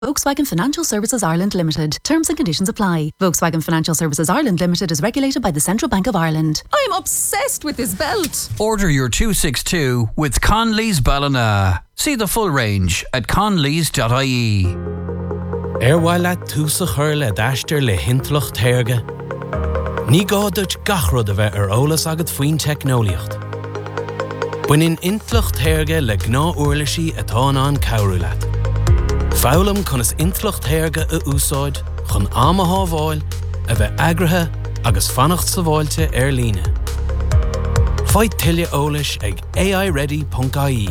Volkswagen Financial Services Ireland Limited. Terms and conditions apply. Volkswagen Financial Services Ireland Limited is regulated by the Central Bank of Ireland. I'm obsessed with this belt. Order your 262 with Conley's Ballina. See the full range at conleys.ie. Erwaila túsa chur le d'aistear le hintlucht thairge. Ní gádairt gachrod a bheith ólas agad faoin technoliacht. Buin intlucht thairge le gná uirlisí atá an cabhrú leat. Fálam chun is intlucht thairge a úsáid chun amathá bháil a bheith agrathe agus fannacht sa bháilte líne. Fáid tuile ólas ag aiready.ie.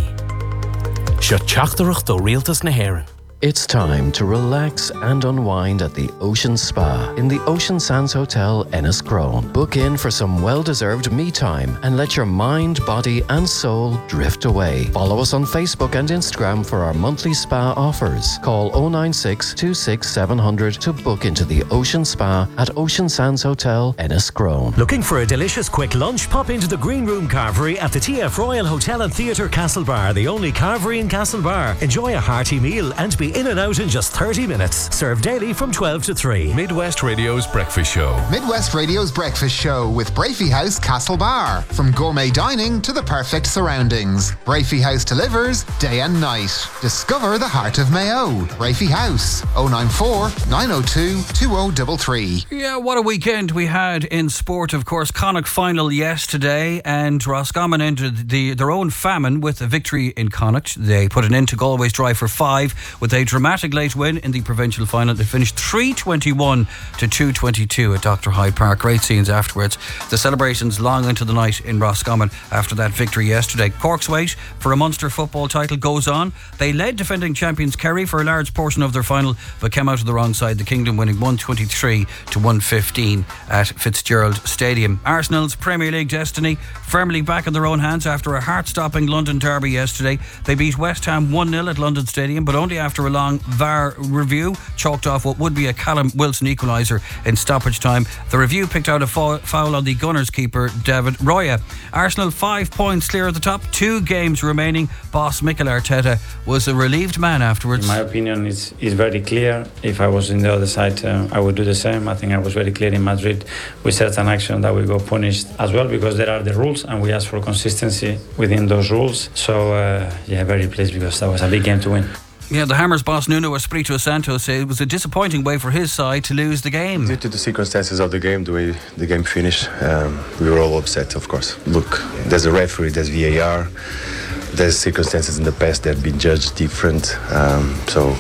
Seo teachtarach do rialtas na hÉireann. It's time to relax and unwind at the Ocean Spa in the Ocean Sands Hotel, Enniscrone. Book in for some well-deserved me time and let your mind, body and soul drift away. Follow us on Facebook and Instagram for our monthly spa offers. Call 096 26 700 to book into the Ocean Spa at Ocean Sands Hotel, Enniscrone. Looking for a delicious quick lunch? Pop into the Green Room Carvery at the TF Royal Hotel and Theatre Castlebar, the only carvery in Castlebar. Enjoy a hearty meal and be in and out in just 30 minutes. Served daily from 12 to 3. Midwest Radio's Breakfast Show. Midwest Radio's Breakfast Show with Brafey House Castlebar. From gourmet dining to the perfect surroundings, Brafey House delivers day and night. Discover the heart of Mayo. Brafey House, 094 902 2033. Yeah, what a weekend we had in sport. Of course, Connacht final yesterday, and Roscommon entered their own famine with a victory in Connacht. They put an end to Galway's drive for 5 with a dramatic late win in the provincial final. They finished 321 to 222 at Dr. Hyde Park. Great scenes afterwards. The celebrations long into the night in Roscommon after that victory yesterday. Cork's wait for a Munster football title goes on. They led defending champions Kerry for a large portion of their final, but came out of the wrong side. The Kingdom winning 123 to 115 at Fitzgerald Stadium. Arsenal's Premier League destiny firmly back in their own hands after a heart-stopping London derby yesterday. They beat West Ham 1-0 at London Stadium, but only after a long VAR review chalked off what would be a Callum Wilson equaliser in stoppage time. The review picked out a foul on the Gunners keeper David Roya. Arsenal 5 points clear at the top, 2 games remaining. Boss Mikel Arteta was a relieved man afterwards. In my opinion, it's very clear. If I was in the other side, I would do the same. I think I was very clear in Madrid. We set an action that we got punished as well, because there are the rules and we ask for consistency within those rules. So very pleased, because that was a big game to win. Yeah, the Hammers boss Nuno Espirito Santo said it was a disappointing way for his side to lose the game. Due to the circumstances of the game, the way the game finished, we were all upset, of course. Look, there's a referee, there's VAR, there's circumstances in the past that have been judged different, so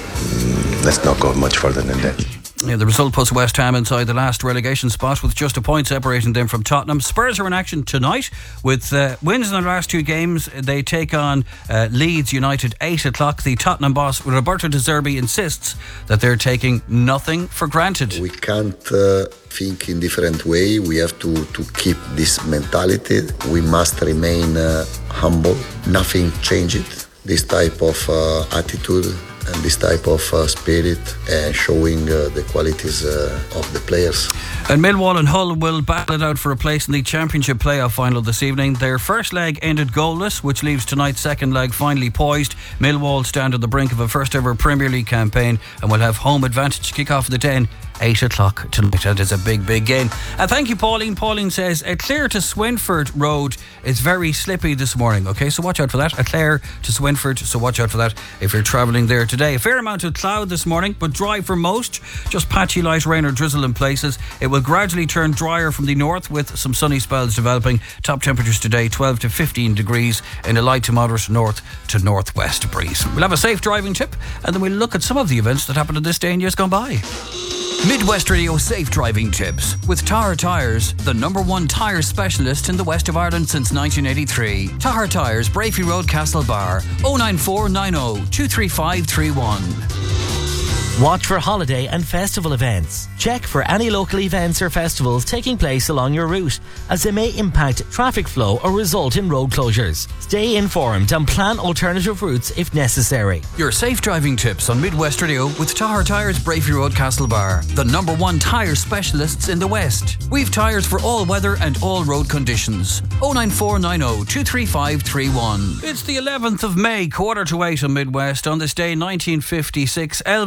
let's not go much further than that. Yeah, the result puts West Ham inside the last relegation spot with just a point separating them from Tottenham. Spurs are in action tonight with wins in their last 2 games. They take on Leeds United 8 o'clock. The Tottenham boss Roberto De Zerbi insists that they're taking nothing for granted. We can't think in different way. We have to keep this mentality. We must remain humble. Nothing changes. This type of attitude and this type of spirit, showing the qualities of the players. And Millwall and Hull will battle it out for a place in the Championship playoff final this evening. Their first leg ended goalless, which leaves tonight's second leg finally poised. Millwall stand on the brink of a first ever Premier League campaign and will have home advantage. Kick off the 10 8 o'clock tonight. That is a big game. Thank you, Pauline. Pauline says Clare to Swinford Road is very slippy this morning. Okay, so watch out for that. Clare to Swinford, so watch out for that if you're travelling there today. A fair amount of cloud this morning, but dry for most. Just patchy light rain or drizzle in places. It will gradually turn drier from the north with some sunny spells developing. Top temperatures today 12 to 15 degrees in a light to moderate north to northwest breeze. We'll have a safe driving tip and then we'll look at some of the events that happened in this day in years gone by. Midwest Radio safe driving tips with Tahar Tyres, the #1 tyre specialist in the west of Ireland since 1983. Tahar Tyres, Brafey Road, Castlebar, 09490 23531. Watch for holiday and festival events. Check for any local events or festivals taking place along your route, as they may impact traffic flow or result in road closures. Stay informed and plan alternative routes if necessary. Your safe driving tips on Midwest Radio with Tahar Tyres, Bravery Road, Castlebar, the #1 tyre specialists in the West. We've tyres for all weather and all road conditions. 09490 23531. It's the 11th of May, 7:45 on Midwest. On this day, 1956,